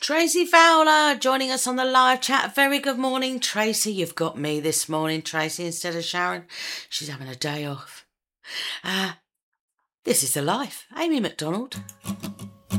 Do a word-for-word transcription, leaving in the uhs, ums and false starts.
Tracy Fowler joining us on the live chat. Very good morning, Tracy. You've got me this morning, Tracy, instead of Sharon. She's having a day off. Uh, this is the life. Amy McDonald